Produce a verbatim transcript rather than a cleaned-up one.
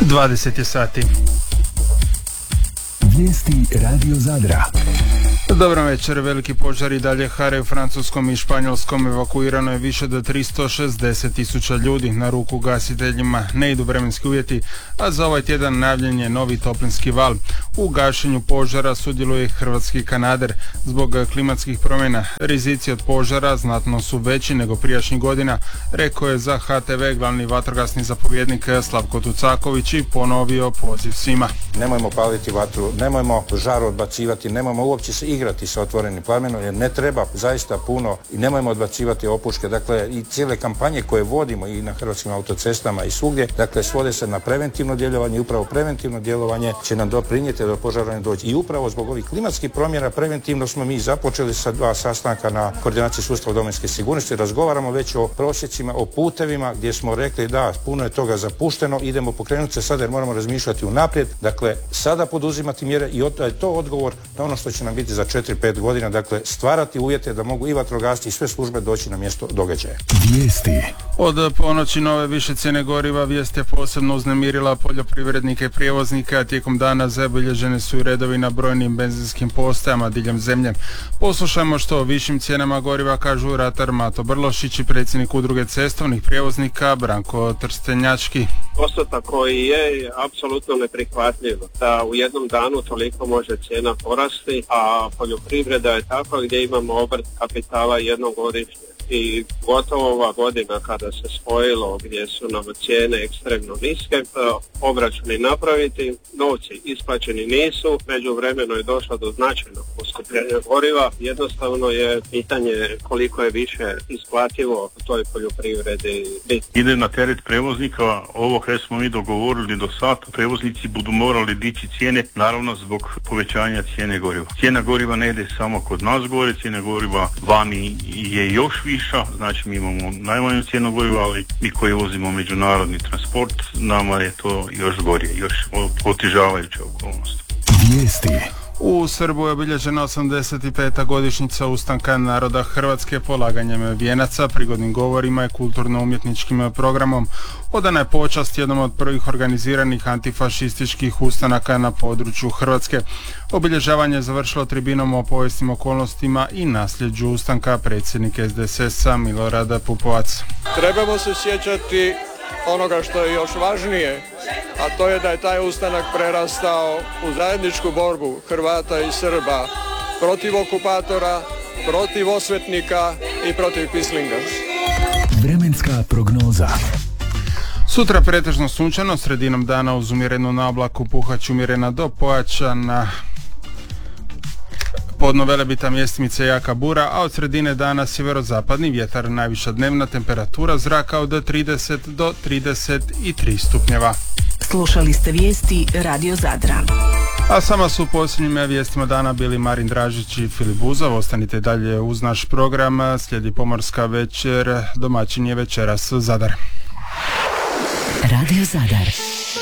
dvadeset je sati. Vijesti Radio Zadra. Dobro večer, veliki požari dalje haraju u Francuskom i Španjolskom, evakuirano je više do tristo šezdeset tisuća ljudi. Na ruku gasiteljima ne idu vremenski uvjeti, a za ovaj tjedan najavljen je novi toplinski val. U gašenju požara sudjeluje hrvatski kanader. Zbog klimatskih promjena rizici od požara znatno su veći nego prijašnjih godina, rekao je za H T V glavni vatrogasni zapovjednik Slavko Tucaković i ponovio poziv svima. Nemojmo paliti vatru, nemojmo žar odbacivati, nemojmo uopće se igrati sa otvorenim plamenom, jer ne treba zaista puno i nemojmo odbacivati opuške. Dakle, i cijele kampanje koje vodimo i na hrvatskim autocestama i svugdje, dakle, svode se na preventivno djelovanje i upravo preventivno djelovanje će nam doprinijeti da požara ne dođe. I upravo zbog ovih klimatskih promjena preventivno smo mi započeli sa dva sastanka na koordinaciji sustava domovinske sigurnosti. Razgovaramo već o prosjecima, o putevima gdje smo rekli da puno je toga zapušteno, idemo pokrenuti se sada jer moramo razmišljati unaprijed. Dakle, sada poduzimati mjere i je to odgovor na ono što će nam biti za četiri pet godina, dakle stvarati uvjete da mogu i vatrogasci i sve službe doći na mjesto događaja. Vijesti. Od ponoći nove više cijene goriva vijest je posebno uznemirila poljoprivrednike i prijevoznike, a tijekom dana zabilježeni su i redovi na brojnim benzinskim postajama diljem zemlje. Poslušajmo što o višim cijenama goriva kažu ratar Mato Brlošić i predsjednik udruge cestovnih prijevoznika Branko Trstenjački. Postotak koji je apsolutno neprihvatljiv, da u jednom danu toliko može cijena porasti, a poljoprivreda je takva gdje imamo obrt kapitala jednogodišnje. I gotovo ova godina kada se spojilo gdje su nam cijene ekstremno niske, obračuni napraviti, novci isplaćeni nisu, međuvremeno je došlo do značajnog poskupljenja goriva, jednostavno je pitanje koliko je više isplativo u toj poljoprivredi biti. Ide na teret prevoznika, ovo kada smo mi dogovorili do sada, prevoznici budu morali dići cijene, naravno zbog povećanja cijene goriva. Cijena goriva ne ide samo kod nas gore, cijena goriva vani je još više. Znači mi imamo najmanju cijenu goriva, ali mi koji vozimo međunarodni transport, nama je to još gorije, još otežavajuća okolnost. Vijesti. U Srbu je obilježena osamdeset peta godišnjica ustanka naroda Hrvatske polaganjem vijenaca, prigodnim govorima i kulturno-umjetničkim programom. Odana je počast jednom od prvih organiziranih antifašističkih ustanaka na području Hrvatske. Obilježavanje je završilo tribinom o povijesnim okolnostima i nasljeđu ustanka predsjednik S D S S-a Milorad Pupovac. Trebamo se sjećati onoga što je još važnije, a to je da je taj ustanak prerastao u zajedničku borbu Hrvata i Srba protiv okupatora, protiv osvetnika i protiv pislinga. Vremenska prognoza. Sutra pretežno sunčano, sredinom dana uz umjerenu nablaku puhać umjerena do pojačana. Podno Velebita mjestimice jaka bura, a od sredine dana sjeverozapadni vjetar, najviša dnevna temperatura zraka od trideset do trideset tri stupnjeva. Slušali ste vijesti Radio Zadra. A sama su u posljednjim vijestima dana bili Marin Dražić i Filip Buzov. Ostanite dalje uz naš program, slijedi Pomorska večer, domaćin je večeras Zadar. Radio Zadar.